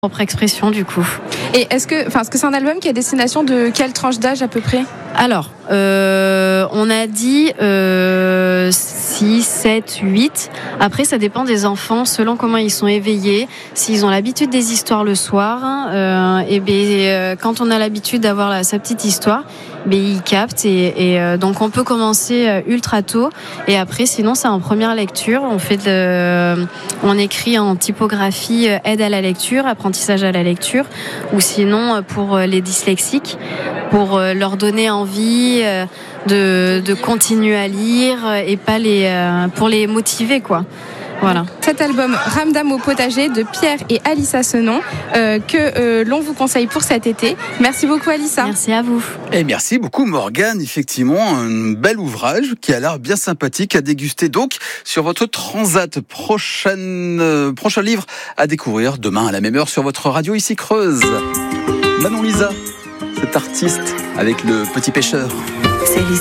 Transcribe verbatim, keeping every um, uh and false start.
Propre expression du coup. Et est-ce que, enfin, est-ce que c'est un album qui est à destination de quelle tranche d'âge à peu près ? Alors, euh, on a dit euh, six, sept, huit. Après, ça dépend des enfants, selon comment ils sont éveillés. S'ils ont l'habitude des histoires le soir, euh, et ben, euh, quand on a l'habitude d'avoir la, sa petite histoire, ben, ils captent. Et, et euh, donc, on peut commencer euh, ultra tôt. Et après, sinon, c'est en première lecture. On fait de, euh, on écrit en typographie euh, aide à la lecture, apprentissage à la lecture, ou sinon euh, pour euh, les dyslexiques, pour euh, leur donner envie euh, de, de continuer à lire et pas les, euh, pour les motiver, quoi. Voilà. Cet album Ramdam au potager de Pierre et Alissa Senon euh, que euh, l'on vous conseille pour cet été. Merci beaucoup Alissa. Merci à vous. Et merci beaucoup Morgane. Effectivement, un bel ouvrage qui a l'air bien sympathique à déguster donc sur votre Transat. Prochaine, euh, prochain livre à découvrir demain à la même heure sur votre radio ici Creuse. Manon Lisa, cet artiste avec le petit pêcheur. C'est